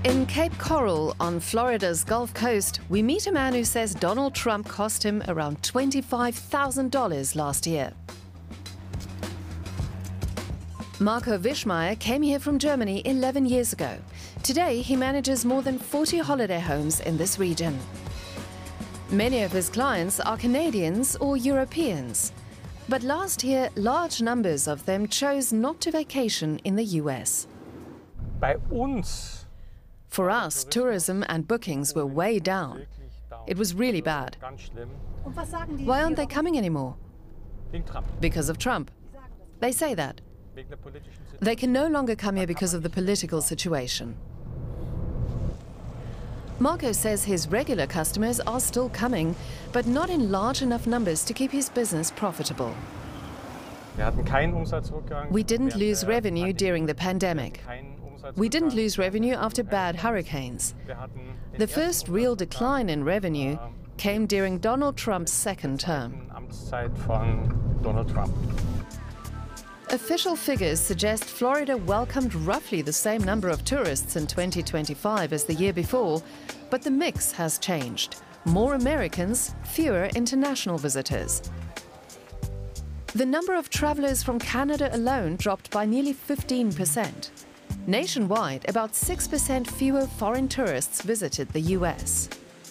In Cape Coral on Florida's Gulf Coast, we meet a man who says Donald Trump cost him around $25,000 last year. Marco Wischmeier came here from Germany 11 years ago. Today, he manages more than 40 holiday homes in this region. Many of his clients are Canadians or Europeans. But last year, large numbers of them chose not to vacation in the US. Bei uns For us, tourism and bookings were way down. It was really bad. Why aren't they coming anymore? Because of Trump. They say that. They can no longer come here because of the political situation. Marco says his regular customers are still coming, but not in large enough numbers to keep his business profitable. We didn't lose revenue during the pandemic. We didn't lose revenue after bad hurricanes. The first real decline in revenue came during Donald Trump's second term. Official figures suggest Florida welcomed roughly the same number of tourists in 2025 as the year before, but the mix has changed. More Americans, fewer international visitors. The number of travelers from Canada alone dropped by nearly 15%. Nationwide, about 6% fewer foreign tourists visited the US.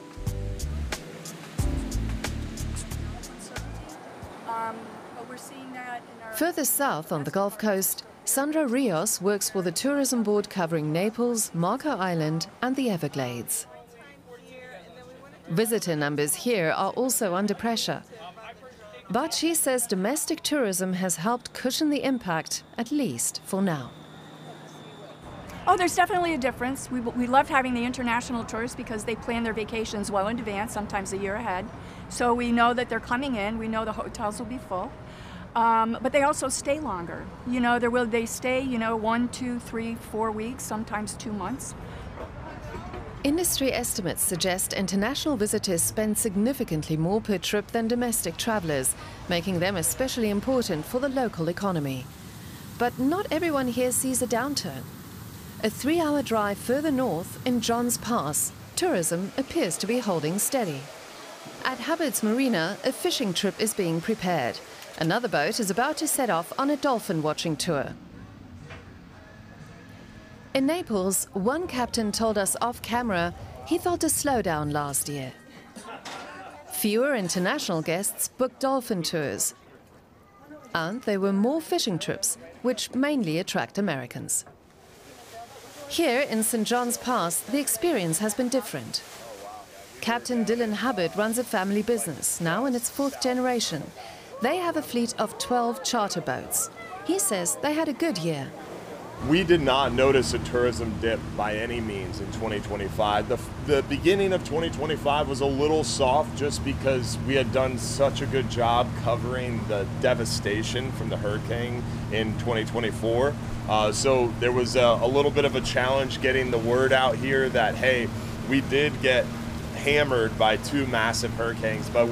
Further south on the Gulf Coast, Sandra Rios works for the tourism board covering Naples, Marco Island and the Everglades. Visitor numbers here are also under pressure. But she says domestic tourism has helped cushion the impact, at least for now. Oh, there's definitely a difference. We loved having the international tourists because they plan their vacations well in advance, sometimes a year ahead. So we know that they're coming in. We know the hotels will be full. But they also stay longer. You know, they stay, 1, 2, 3, 4 weeks, sometimes 2 months. Industry estimates suggest international visitors spend significantly more per trip than domestic travelers, making them especially important for the local economy. But not everyone here sees a downturn. A 3-hour drive further north, in Johns Pass, tourism appears to be holding steady. At Hubbard's Marina, a fishing trip is being prepared. Another boat is about to set off on a dolphin watching tour. In Naples, one captain told us off camera he felt a slowdown last year. Fewer international guests booked dolphin tours. And there were more fishing trips, which mainly attract Americans. Here in St. John's Pass, the experience has been different. Captain Dylan Hubbard runs a family business, now in its 4th generation. They have a fleet of 12 charter boats. He says they had a good year. We did not notice a tourism dip by any means in 2025. The beginning of 2025 was a little soft just because we had done such a good job covering the devastation from the hurricane in 2024. So there was a little bit of a challenge getting the word out here that, hey, we did get hammered by 2 massive hurricanes, but